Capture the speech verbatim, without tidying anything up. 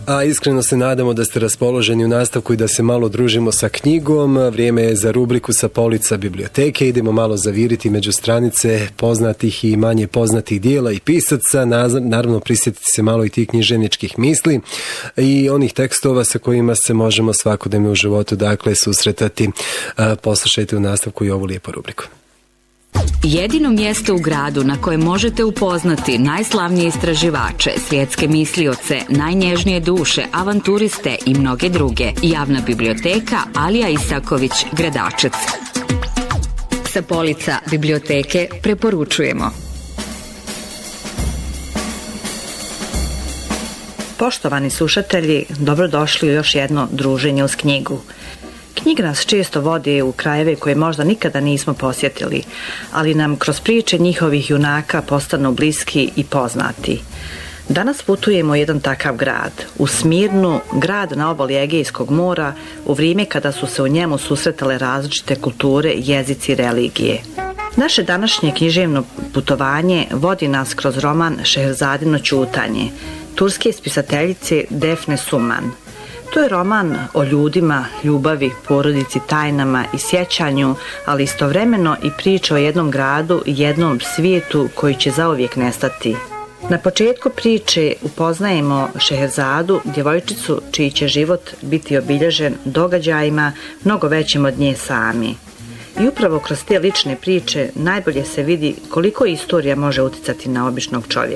A iskreno se nadamo da ste raspoloženi u nastavku i da se malo družimo sa knjigom. Vrijeme je za rubriku Sa polica biblioteke. Idemo malo zaviriti među stranice poznatih i manje poznatih dijela i pisaca. Naravno, prisjetiti se malo i tih književničkih misli i onih tekstova sa kojima se možemo svakodnevno u životu dakle susretati. Poslušajte u nastavku i ovu lijepu rubriku. Jedino mjesto u gradu na kojem možete upoznati najslavnije istraživače, svjetske mislioce, najnježnije duše, avanturiste i mnoge druge. Javna biblioteka Alija Isaković, Gradačec. Sa polica biblioteke preporučujemo. Poštovani slušatelji, dobrodošli u još jedno druženje uz knjigu. Knjiga nas često vodi u krajeve koje možda nikada nismo posjetili, ali nam kroz priče njihovih junaka postanu bliski i poznati. Danas putujemo u jedan takav grad, u Smirnu, grad na obali Egejskog mora, u vrijeme kada su se u njemu susretale različite kulture, jezici i religije. Naše današnje književno putovanje vodi nas kroz roman Šehrazadino ćutanje, turske spisateljice Defne Suman. To je roman o ljudima, ljubavi, porodici, tajnama i sjećanju, ali istovremeno i priča o jednom gradu i jednom svijetu koji će zauvijek nestati. Na početku priče upoznajemo Šehrazadu, djevojčicu čiji će život biti obilježen događajima mnogo većim od nje sami. I upravo kroz te lične priče najbolje se vidi koliko istorija može uticati na običnog čovjeka.